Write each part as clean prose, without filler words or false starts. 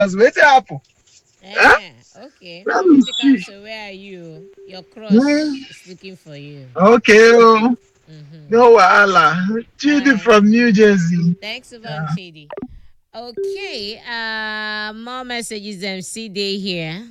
Wetin happen? Huh? Okay. Let me Music see. Capsule, where are you? Your Hmm. crush is looking for you. Okay, oh, Mm-hmm. no wahala. Judy Uh, from New Jersey. thanks so much, Yeah. Chidi. Okay, more messages MC Day here.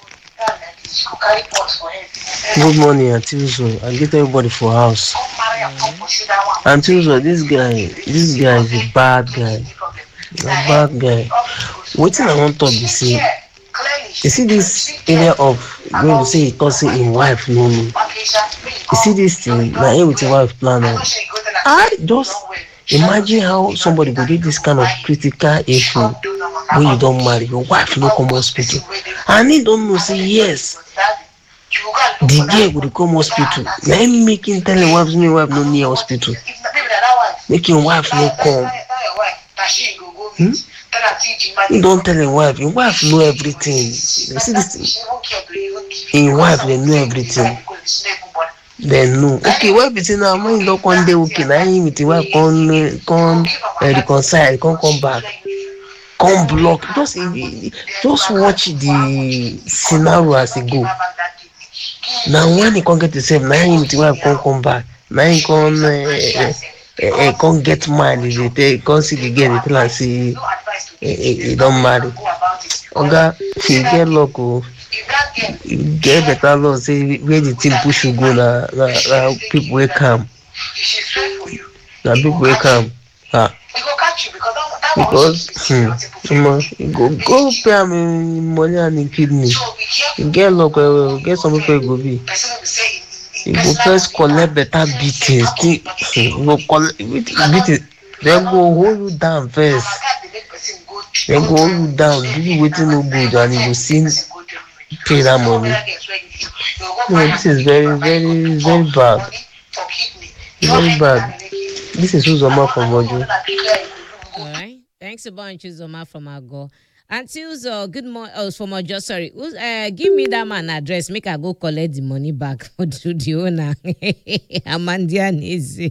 Good morning, Auntie Uzo. I get everybody for house. Morning. Auntie Uzo, this guy is a bad guy. A bad guy. Wetin I want talk be say, you see this area of when you say he talk say him wife no know. You see this thing, na him with him wife plan am. I just imagine how somebody go get this kind of critical info when you don marry, your wife no come hospital, and he don know say yes, the girl go dey come hospital. Na him make him tell him wife say make him wife no near hospital, make him wife no come. Hmm? He don tell him wife know everything. You see this thing, him wife dey know everything. Dem know. Okay, why be say now when him don come dey okay, na him with him wife come reconcile, come back, come block. Just watch the scenario as e go. Now when he come get himself, na him with him wife come back, na him come get mind. Dey tell, come see the girl, dey tell am say he don marry. Oga, he get luck o. He get better luck say where the thing push you go na people wey calm. Na people wey calm. Ah, because he go pay am him money and him kidney. He get luck well well. Get some people wey go be. He go first collect better beating. He go collect beating. Dem go hold you down first. Dem go hold you down, do you wetin no good, and you go still pay that money. No, this is very, very, very bad. Very bad. This is Uzoma from Ojo. All right. Thanks a bunch, Uzoma from Ago. Until so, good morning. Oh, from Ojo, sorry. Give me that man address. Make I go collect the money back to the owner. Amandian is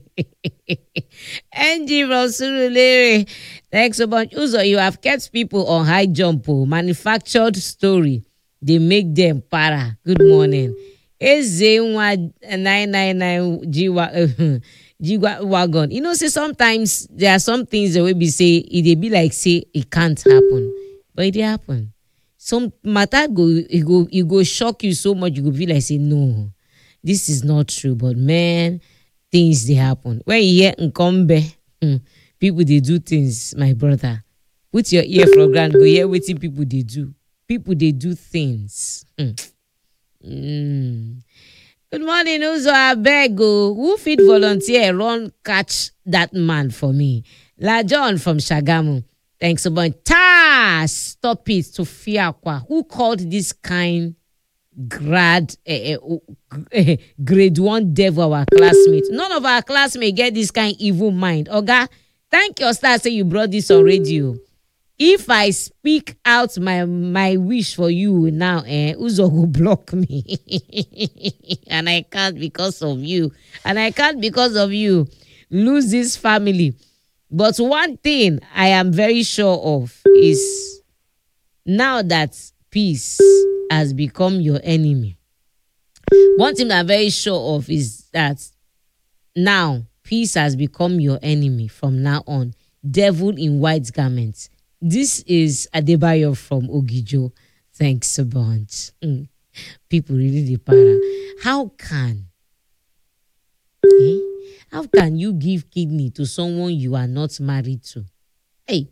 NG from Surulere. Thanks a bunch. Uzo, you have kept people on high jump. Manufactured story. They make them para. Good morning. Eze 999 G wagon. You know, say sometimes there are some things that will be say it be like say it can't happen, but it happen. Some matter go shock you so much you go feel like say no, this is not true. But man, things they happen when you hear Nkombe. People they do things, my brother. Put your ear for ground, go hear wetin people they do. People they do things. Mm. Good morning, Uzo Abego. Who fit volunteer run catch that man for me? La John from Shagamu. Thanks a bunch. Ta! Stop it, Sofiakwa. Who called this kind grade one devil our classmate? None of our classmates get this kind evil mind. Oga, thank your star say you brought this on radio. If I speak out my wish for you now, Uzo will block me. And I can't because of you. And I can't because of you lose this family. But one thing I am very sure of is now that peace has become your enemy. One thing I'm very sure of is that now peace has become your enemy from now on. Devil in white garments. This is Adebayo from Ogijo. Thanks a bunch. People really dey para. How can How can you give kidney to someone you are not married to? Hey,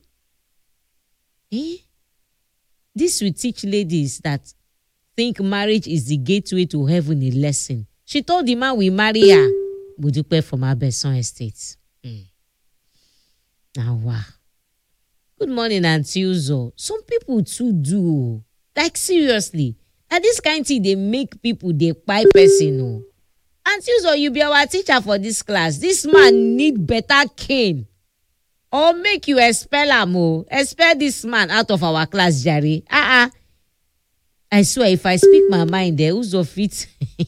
this will teach ladies that think marriage is the gateway to heaven a lesson. She told the man we marry her. Budupe from Abeson Estate. Now, wow. Good morning, Auntie Uzo. Some people too do. Like, seriously. And this kind of thing, they make people, they kpai person. Oh. Auntie Uzo, you be our teacher for this class. This man need better cane. Or make you expel him. Oh. Expel this man out of our class, Jerry. I swear, if I speak my mind there, Uzo fit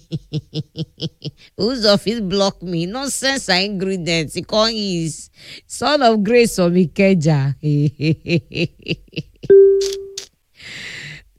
Uzo fit block me. Nonsense are ingredients. He call son of grace from Ikeja.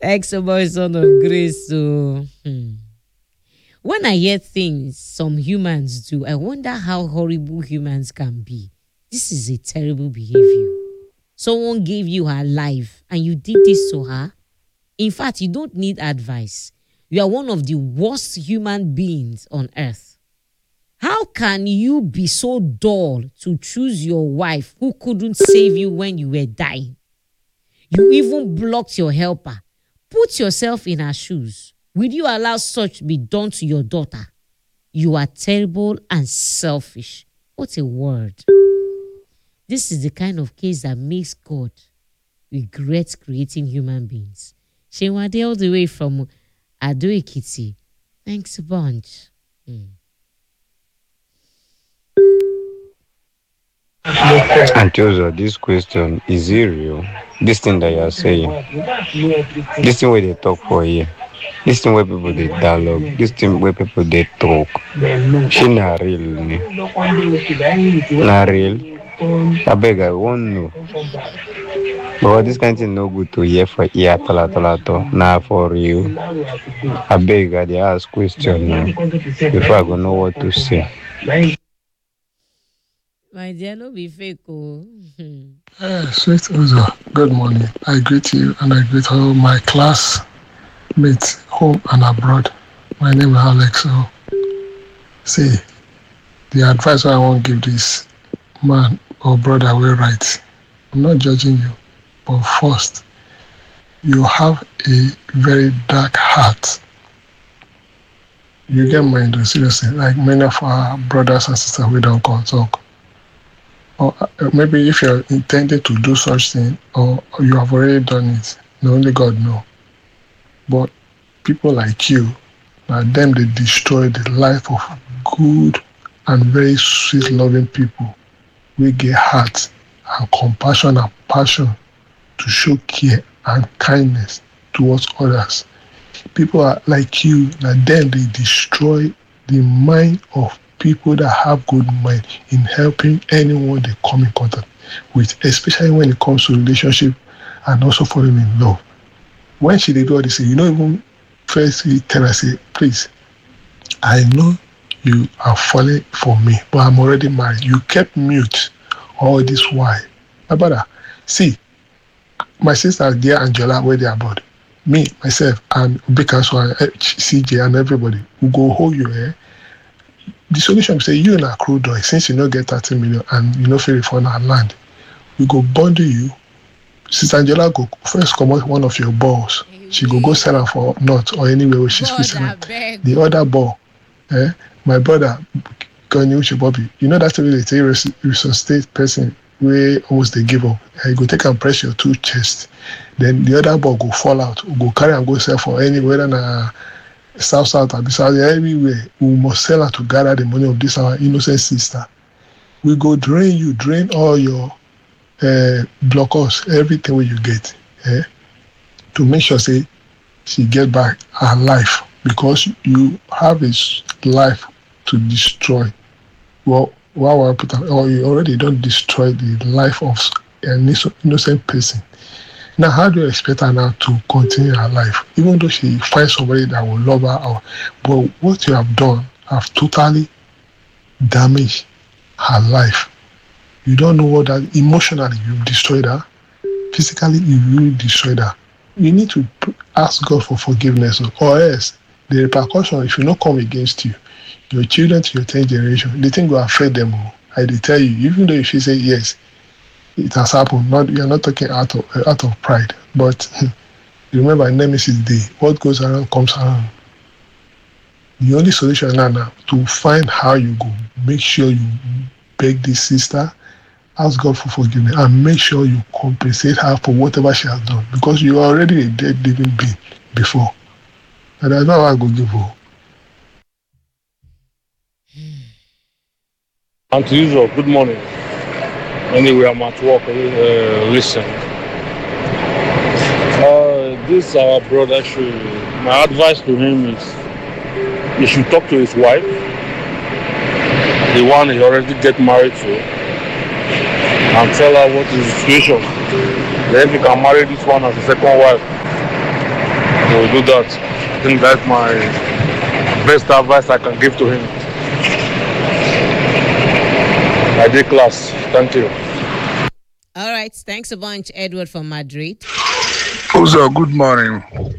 Thanks so much, son of grace. So, when I hear things some humans do, I wonder how horrible humans can be. This is a terrible behavior. Someone gave you her life and you did this to her. In fact, you don't need advice. You are one of the worst human beings on earth. How can you be so dull to choose your wife who couldn't save you when you were dying? You even blocked your helper. Put yourself in her shoes. Will you allow such to be done to your daughter? You are terrible and selfish. What a word. This is the kind of case that makes God regret creating human beings. Shenwade all the way from Ado Ekiti. Thanks a bunch. And Joseph, this question is it real? This thing that you are saying, this thing where they talk for here, this thing where people they dialogue, this thing where people they talk, she not real, ni. Not real. I beg I won't know. But this kind of thing no good to hear for ear tola. Nah for real. I beg I they ask question now before I go know what to say. My dear, no be fake. Oh. Sweet Uzo, good morning. I greet you and I greet all my classmates, home and abroad. My name is Alex. So, see, the advice I want to give this man or brother will right. I'm not judging you, but first, you have a very dark heart. You get mind, seriously, like many of our brothers and sisters, we don't come talk. Or maybe if you're intending to do such thing, or you have already done it, only God know. But people like you, them they destroy the life of good and very sweet loving people. We get heart and compassion and passion to show care and kindness towards others. People are like you, them they destroy the mind of people that have good mind in helping anyone they come in contact with, especially when it comes to relationship and also falling in love. When she did all this, you know, even first tell her, say, please, I know you are falling for me, but I'm already married. You kept mute all this while. My brother, see, my sister, dear Angela, where they are about. Me, myself, and Bekaso, CJ, and everybody who go hold you here. The solution is say you in a crew door, since you don't get 30 million and you know feel refund our land, we go bundle you. Sister Angela go first come out one of your balls. She go sell them for not or anywhere where she's selling. The other ball, my brother, Bobby, you know that's the way they say resuscitate person where almost they give up. You go take and press your two chests. Then the other ball go fall out, go carry and go sell for anywhere and South, everywhere. We must sell her to gather the money of this our innocent sister. We go drain all your blockers, everything where you get, to make sure say she get back her life because you have his life to destroy. Well, or you already don't destroy the life of an innocent person. Now, how do you expect her now to continue her life, even though she finds somebody that will love her? But what you have done have totally damaged her life. You don't know what that emotionally you've destroyed her, physically you really destroyed her. You need to ask God for forgiveness, or else the repercussion, if you not come against you, your children to your 10th generation, the thing will affect them. I did tell you, even though if you say yes, it has happened. You're not talking out of pride, but remember, Nemesis Day. What goes around comes around. The only solution now to find how you go. Make sure you beg this sister, ask God for forgiveness, and make sure you compensate her for whatever she has done, because you are already a dead living being before, and that's not how I go give her. And to usual, good morning. Anyway, I'm at work. Listen. This our brother should. My advice to him is he should talk to his wife, the one he already get married to, and tell her what is the situation. Then he can marry this one as a second wife. So do that. I think that's my best advice I can give to him. I did class. Thank you. All right. Thanks a bunch, Edward from Madrid. Also, good morning.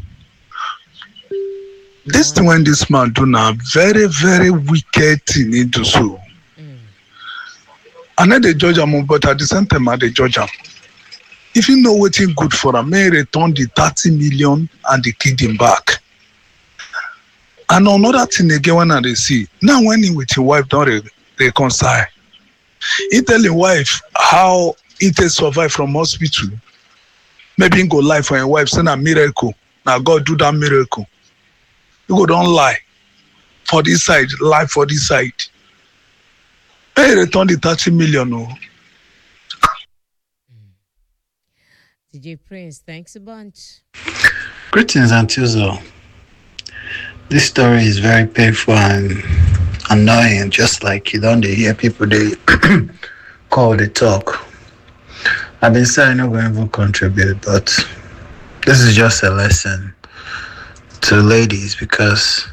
This thing when this man do now, very, very wicked thing into so. I know the judge am, but at the same time, I the judge am. If you know what's good for him, may return the 30 million and the kid him back. And another thing again when I see, now when he with your wife don't reconcile, he tell his wife how he take survive from hospital. Maybe he go lie for your wife, send a miracle. Now God do that miracle. You go don't lie for this side, lie for this side. Pay return the 30 million. Oh. DJ Prince, thanks a bunch. Greetings, Antuzo. This story is very painful and annoying, just like you don't hear people they call the talk. I've been saying I'm not going to contribute, but this is just a lesson to ladies because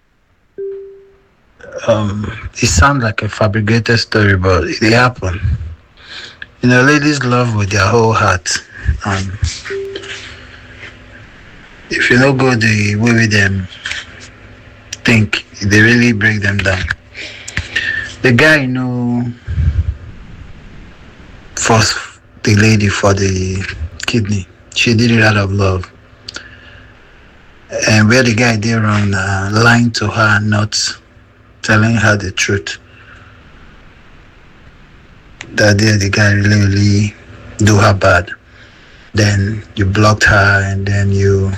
it sounds like a fabricated story, but it happened. You know, ladies love with their whole heart. If you don't go the way with them think, they really break them down. The guy, forced the lady for the kidney. She did it out of love. And where the guy did wrong, lying to her, not telling her the truth. That day the guy really do her bad. Then you blocked her and then it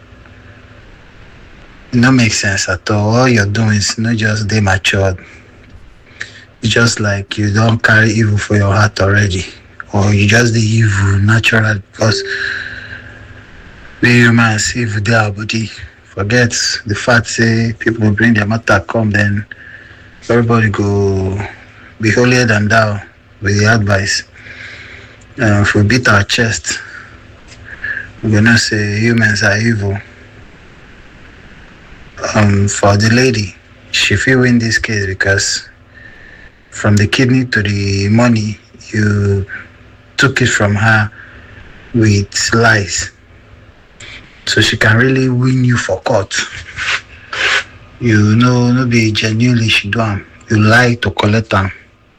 no make sense at all. All you're doing is not just they matured. It's just like you don't carry evil for your heart already. Or you just the evil natural because the humans evil their body. Forget the fact say people bring their matter come, then everybody go be holier than thou with the advice. If we beat our chest, we're gonna say humans are evil. For the lady, she feel win this case because from the kidney to the money, you took it from her with lies. So she can really win you for court. You know, no be genuinely she do am. You lie to collect them.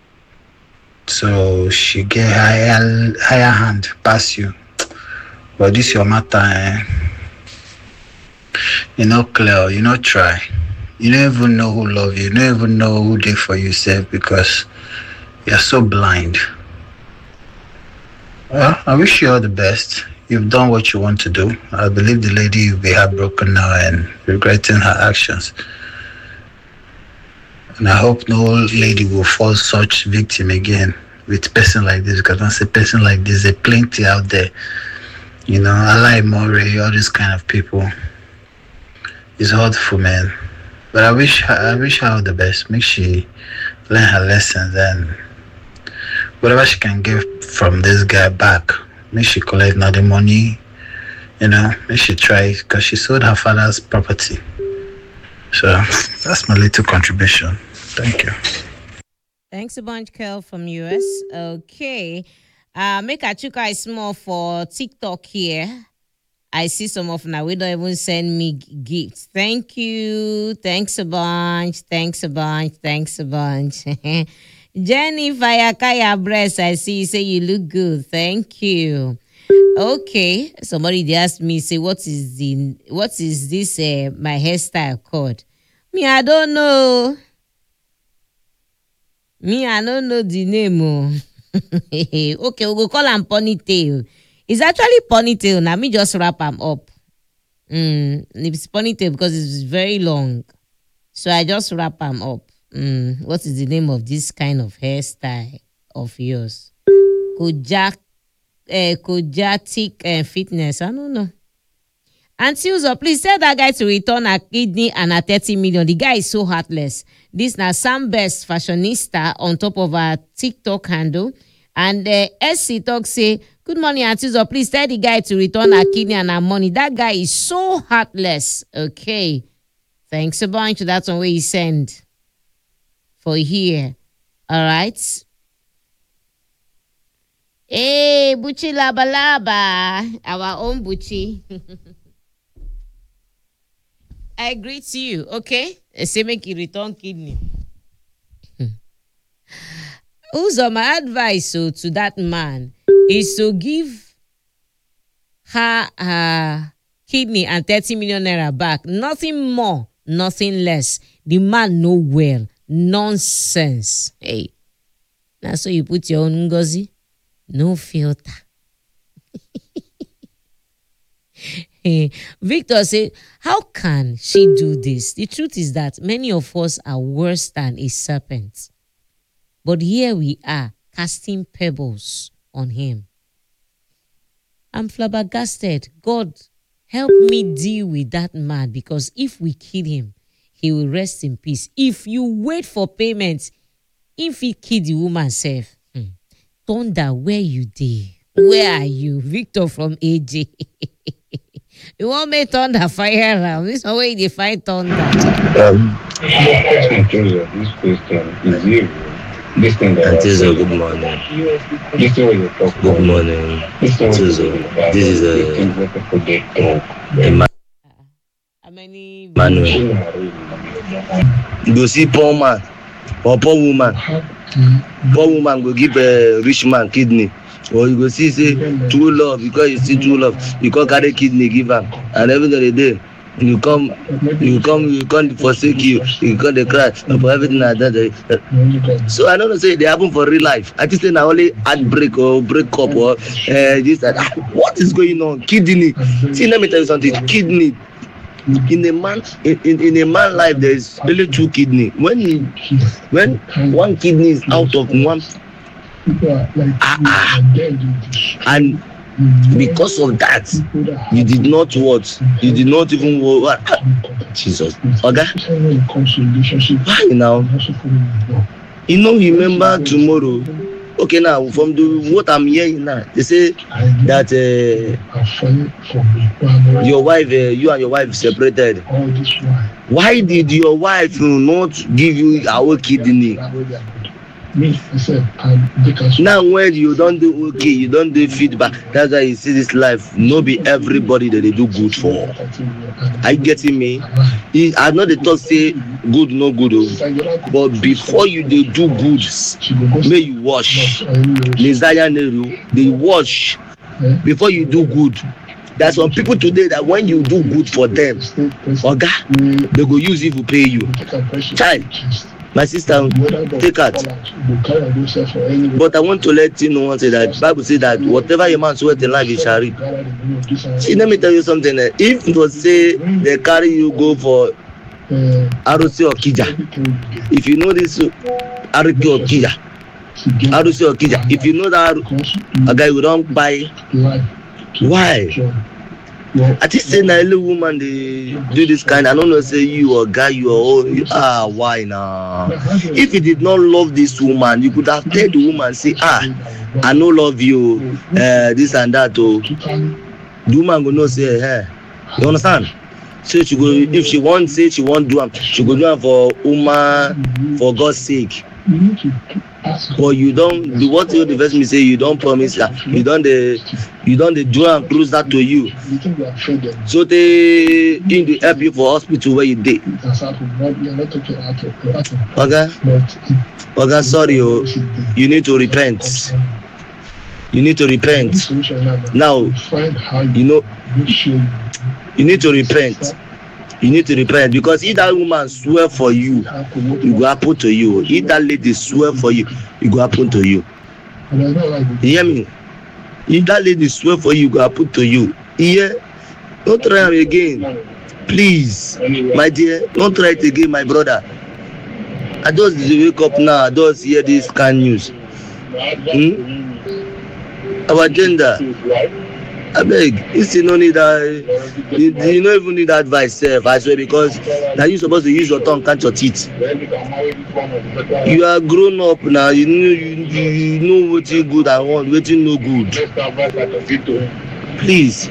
So she get higher hand pass you. But this your matter, you know clear, you know try. You don't even know who love you. You don't even know who did for yourself because you're so blind. Well, I wish you all the best. You've done what you want to do. I believe the lady will be heartbroken now and regretting her actions. And I hope no lady will fall such victim again with person like this, because once a person like this, there's plenty out there. You know, Ali Murray, all these kind of people. It's hurtful, man. But I wish her all the best. Make she learn her lessons and whatever she can get from this guy back, make she collect now the money, make she try because she sold her father's property. So that's my little contribution. Thank you. Thanks a bunch, Kel from US. Okay. Make a check out small for TikTok here. I see some of now. We don't even send me gifts. Thank you. Thanks a bunch. Thanks a bunch. Thanks a bunch. Jenny Fayakaya Breast, I see you say you look good. Thank you. Okay. Somebody they asked me, say, what is this my hairstyle called? Me, I don't know. I don't know the name. Okay, we'll call him ponytail. It's actually ponytail. Now me just wrap him up. It's ponytail because it's very long. So I just wrap him up. What is the name of this kind of hairstyle of yours? Kojatic fitness. I don't know. And Susan, please tell that guy to return a kidney and a 30 million. The guy is so heartless. This now Sam Best fashionista on top of our TikTok handle. And SC talk say, good morning, Auntie Zo. Please tell the guy to return her kidney and her money. That guy is so heartless. Okay. Thanks a bunch. That's one way he send for here. All right. Hey, Buchi Laba Laba. Our own Buchi. I greet you, okay? Say make you return kidney. Also, my advice to that man is to give her her kidney and 30 million naira back. Nothing more, nothing less. The man know well. Nonsense. Hey, now so you put your own Ngozi. No filter. Victor said, how can she do this? The truth is that many of us are worse than a serpent. But here we are, casting pebbles on him. I'm flabbergasted. God, help me deal with that man, because if we kill him, he will rest in peace. If you wait for payment, if he kill the woman self, Thunder, where you dey? Where are you? Victor from AJ. You want me thunder fire around? This is way they find thunder. In terms of this question, is you listening? Antizo, good morning. Good morning. Antizo, this is Emmanuel. Go see poor man or poor woman. Poor woman go give a rich man kidney. Or you go see say true love, because you see true love, you can't carry kidney give am, and every day you come forsake you come dey cry for everything like that. So I don't know, say they happen for real life. I just say now only heartbreak or break up or this that. What is going on? Kidney. See, let me tell you something. Kidney. In a man life, there is only two kidney. When one kidney is out of one, and because of that, you did not what? You did not even what? Jesus, okay? Why now? You know, remember tomorrow. Okay, now from what I'm hearing now, they say that your wife, you and your wife separated. Why did your wife not give you our kidney? Now when you don't do okay, you don't do feedback. That's why you see this life. No be everybody that they do good for. Are you getting me? I know the talk say good, no good, but before you they do good, may you wash. They wash before you do good. There's some people today that when you do good for them, okay, they go use it to pay you. Child, my sister, take out. But I want to let you know one thing, that Bible says that whatever a man soweth in life, he shall reap. See, let me tell you something. If it was say they carry you go for Arusi or Kija, if you know this Arusi or Kija, Arusi or Kija, if you know that a guy who don't buy, why? I just say na little woman they do this kind. I don't know, say you or guy you or why now? If you did not love this woman, you could have told the woman, say I no love you, this and that. Oh, the woman go no say hey, you understand? So she go, if she wants, say she won't do it, she go do it for woman, for God's sake. But you don't do what the verse me say. You don't promise that. You don't do and close that to you. So they in the help you for hospital where you did. Okay, sorry, you need to repent. You need to repent. Now, you know, you need to repent. You need to repent, because if that woman swear for you, it will happen to you. If that lady swear for you, it will happen to you. You hear me? If that lady swear for you, it will happen to you. Yeah? Don't try it again. Please, my dear, don't try it again, my brother. I just wake up now, I just hear this kind of news. Our gender. abeg, you still no need you no even need advice sef, I swear, because na you suppose to use your tongue catch your teeth. You are grown up now, you know wetin good and want, wetin no good. Please,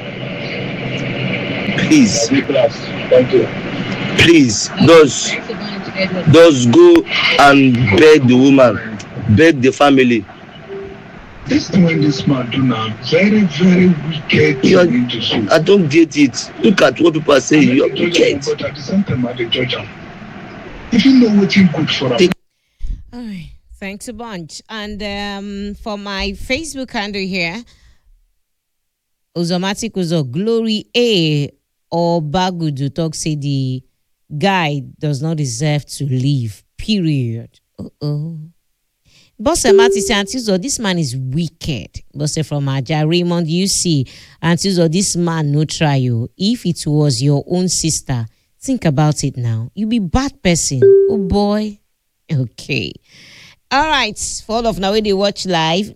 just go and beg the woman, beg the family. This thing when this man do now, very, very wicked thing to do. I don't get it. Look at what people are saying. You are wicked. But at the same time, I dey judge am. If you know wetin good for am. All right. Thanks a bunch. And for my Facebook handle here, Ozomatic Uzo Glory A or Bagudu talk say the guy does not deserve to leave. Period. Boss Mati say, Antizo, this man is wicked. Boss from Aja Raymond, you see, Antizo, this man no try you. If it was your own sister, think about it now. You be bad person. Oh boy. Okay. All right. For all of now, when they watch live,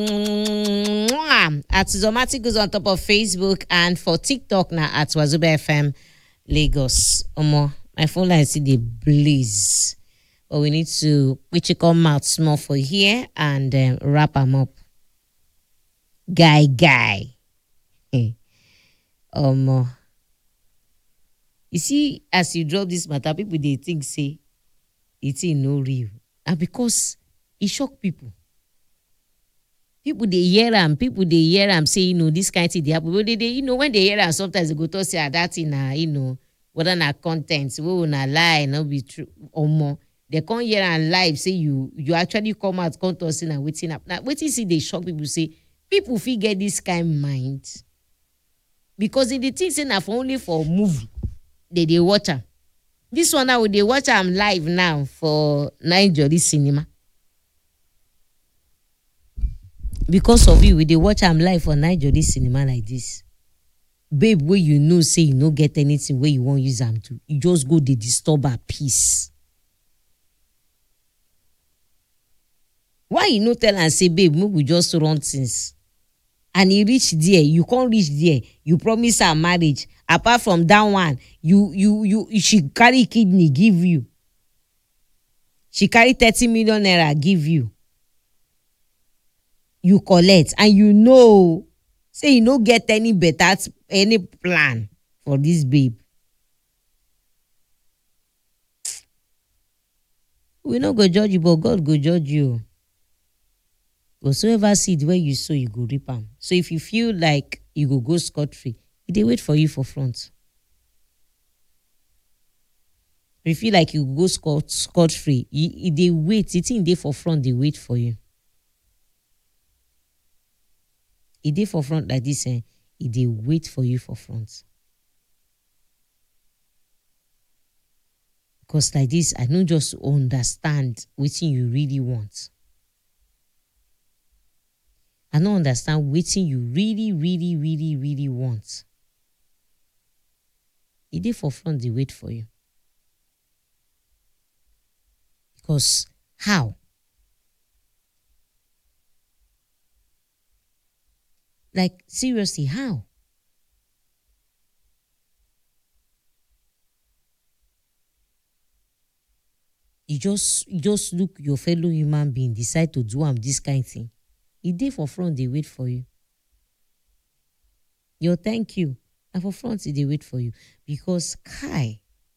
at Zomatic goes on top of Facebook, and for TikTok now at Wazuba FM Lagos. Omo, my phone line see the blaze. But we need to come out small for here and wrap them up. Guy. You see, as you drop this matter, people they think say it's no real. And because it shock people. People they hear them say, this kind of thing they happen. But they when they hear them, sometimes they go to say that in whether na content, we will not lie, not be true or more. They come here and live say you actually come out come to us and waiting up. Now waiting see they shock people say people feel get this kind of mind. Because in the things say for only for movie they watch them. This one now they watch them live now for Nigeria cinema. Because of you, they watch them live for Nigeria cinema like this. Babe, where say you no get anything where you won't use them to. You just go they disturb her peace. Why you no tell and say, babe, we just run things? And he reach there, you can't reach there. You promise her marriage. Apart from that one, she carry kidney, give you. She carry 30 million naira, give you. You collect, and say you no get any plan for this babe. We no go judge you, but God go judge you. Whatsoever seed where you sow, you go reap am. So if you feel like you go scot-free, they wait for you for front. If you feel like you go scot-free, they wait. It's in there for front, they wait for you. If they for front like this, they wait for you for front. Because like this, I don't just understand what you really want. I don't understand what you really want. If they for front, they wait for you. Because how? Like, seriously, how? You just look your fellow human being, decide to do this kind of thing. If they for front, they wait for you. Your thank you. And for front, they wait for you. Because, Kai,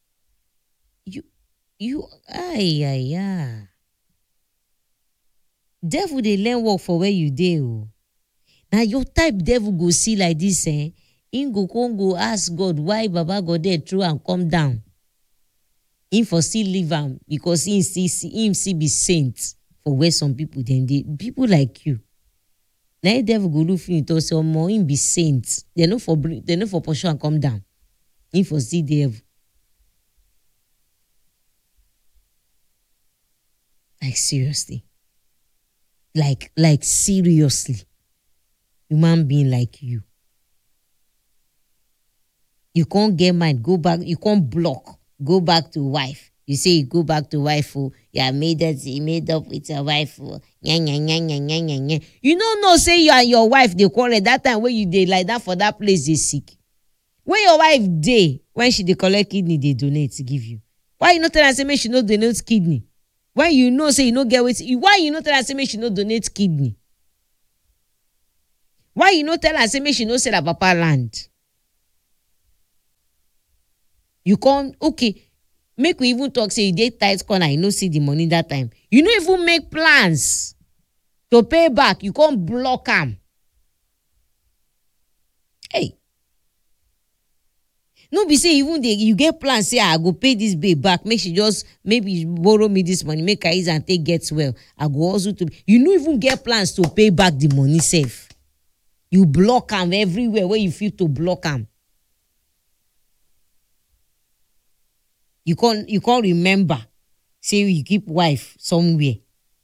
devil, they learn work for where you dey. Now your type devil go see like this, Him go ask God why Baba God there through and come down. Him for still leave him because him still be saint for where some people then people like you. Now devil go look for to say more him be saint. They no for pursue and come down. Him for still devil. Like seriously. Like seriously. Human being like you. You can't get mind, go back, you can't block, go back to wife. You say you go back to wife, oh, you made up with your wife, oh. Nya, nya, nya, nya, nya, nya, nya. You don't know, say you and your wife, they quarrel that time when you dey like that for that place, they sick. When your wife dey, when she dey collect kidney, they donate to give you. Why you not tell her say make she no donate kidney? When you know say you no get wetin, why you not tell her say make she no donate kidney? Why you no tell her say make she no sell her papa land? You come, okay, make we even talk say you dey tight corner, you no see the money that time. You no even make plans to pay back. You can't block am. Hey. No be say even you get plans say I go pay this babe back, make she just maybe borrow me this money, make her ease and take get well. I go also to you no even get plans to pay back the money safe. You block am everywhere where you feel to block am. You can't remember. Say you keep wife somewhere.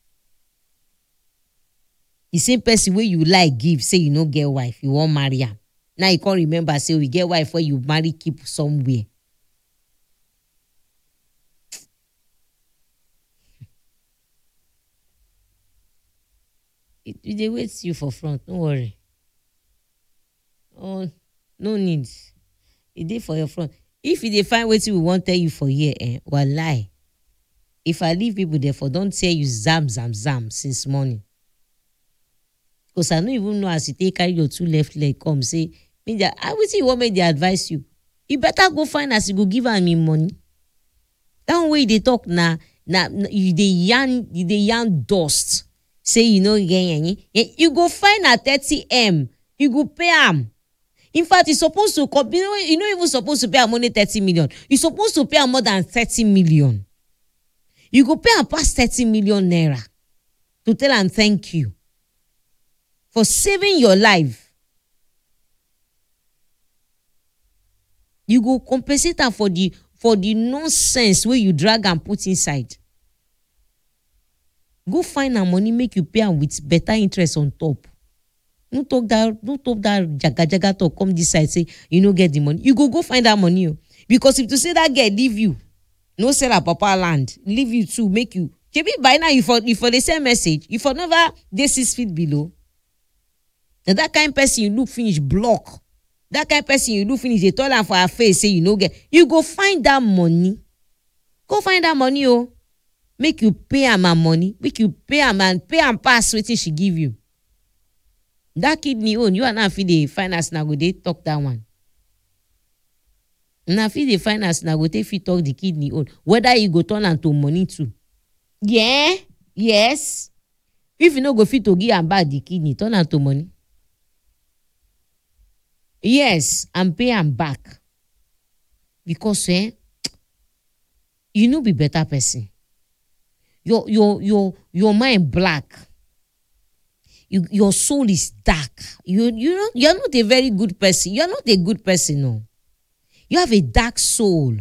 The same person where you like give, say you no get wife, you won't marry am. Now you can't remember, say we get wife where you marry keep somewhere. They wait you for front, don't worry. Oh, no need. It dey for your front. If you dey find wetin we wan tell you for here, wallahi. If I leave people there for don't tell you zam since morning. Because I don't even know as you take carry your two left leg come say, media, I will see you want me they advise you. You better go find as you go give me money. That way they talk na you dey yarn dust. Say you know again, you go find a 30M, you go pay am. In fact, you're supposed to you're not even supposed to pay am only 30 million. You're supposed to pay am more than 30 million. You go pay am past 30 million naira to tell am thank you for saving your life. You go compensate am for the nonsense where you drag and put inside. Go find am money, make you pay am with better interest on top. Don't talk that jaga talk come this side say you no get the money. You go find that money. Because if to say that girl leave you, no sell her papa land, leave you too, make you. Maybe by now you for the same message, you for never dey 6 feet below. And that kind of person you look finish block. That kind of person you look finish, they tell her for her face, say you no get. You go find that money. Go find that money, oh. Make you pay am her money. Make you pay am and pay am pass wetin she give you. That kidney own, you are not fit the finance now go they talk that one. Now fit the finance now go take fit talk the kidney own. Whether you go turn am to money too. Yeah, yes. If you no go fit to give am back the kidney, turn am to money. Yes, and pay am back. Because you no be better person. Your mind black. Your soul is dark. You're not a very good person. You're not a good person, no. You have a dark soul.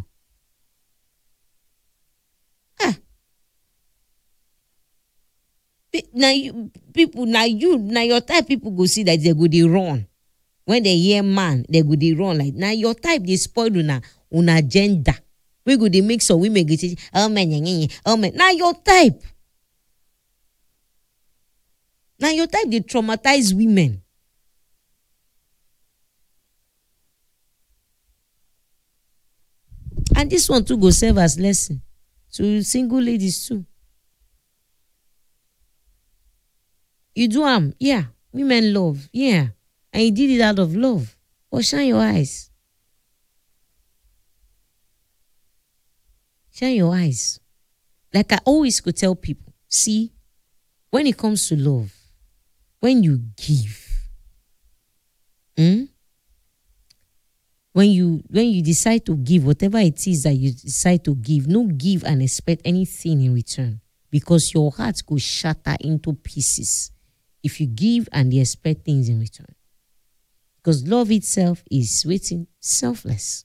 Now your type people go see that they go they run. When they hear man, they go they run. Like now your type they spoil una gender. We go they make some women get it. Oh man. Now your type. Now your type they traumatize women. And this one too go serve as lesson to single ladies too. You do yeah. Women love, yeah. And you did it out of love. But shine your eyes. Shine your eyes. Like I always could tell people, see, when it comes to love, when you give, when you decide to give, whatever it is that you decide to give, no give and expect anything in return, because your heart will shatter into pieces if you give and you expect things in return. Because love itself is waiting, selfless.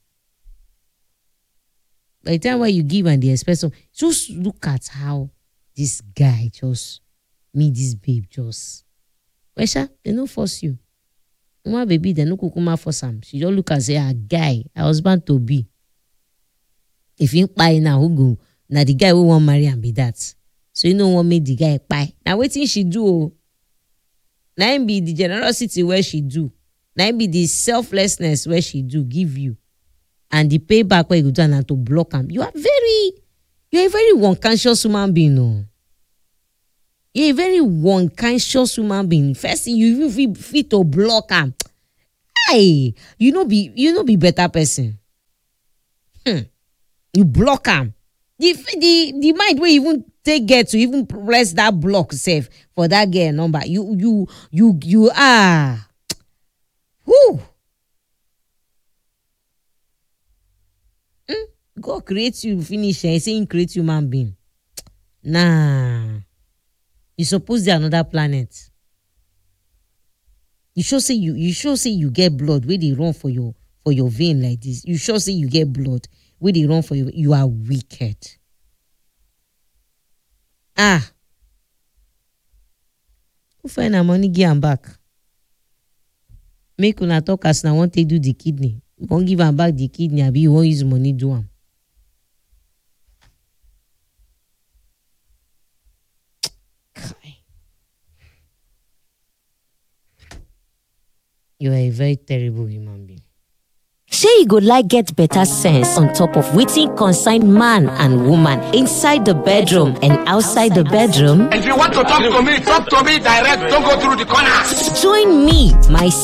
By the time when you give and they expect something, just look at how this guy just meet this babe just. Wesha, they no force you. My baby, they no kukuma force him. She just look and say, guy, a husband to be. If you buy now, who Now the guy who want marry and be that. So you know what made the guy pie. Now wetin she do? Now him be the generosity where she do. Now him be the selflessness where she do give you. And the payback where you go do and to block him. You're a very unconscious human being, no. You're a very unconscious human being. First thing you even fit to block him. Hey, you know be better person. You block him. The mind will even get to even press that block safe for that girl number. You are. Whoo. God creates you, finish and saying create human being. Nah. You suppose they're another planet. You sure say you get blood where they run for your vein like this. You sure say you get blood where they run for you are wicked. Who find a money give am back? Make una talk as na want to do the kidney. You won't give am back the kidney, abi you won't use money do am. You are a very terrible human being. Say you go like get better sense on top of wetin concern man and woman inside the bedroom and outside the bedroom. If you want to talk to me direct. Don't go through the corner. Join me, my